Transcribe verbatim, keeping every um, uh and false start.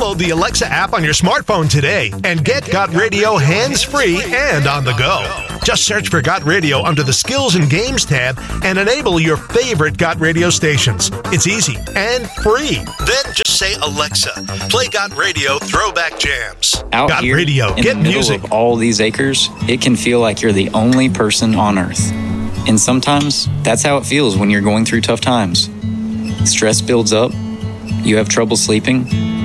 Download the Alexa app on your smartphone today and get Got Radio hands-free and on the go. Just search for Got Radio under the Skills and Games tab and enable your favorite Got Radio stations. It's easy and free. Then just say, Alexa, play Got Radio Throwback Jams. Out Got here Radio, in get the middle music. of all these acres, it can feel like you're the only person on Earth. And sometimes that's how it feels when you're going through tough times. Stress builds up, you have trouble sleeping,